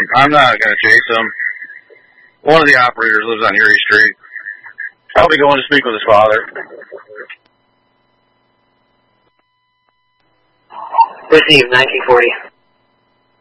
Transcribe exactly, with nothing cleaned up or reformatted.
I'm not going to chase him. One of the operators lives on Erie Street. I'll be going to speak with his father. Receive nineteen forty.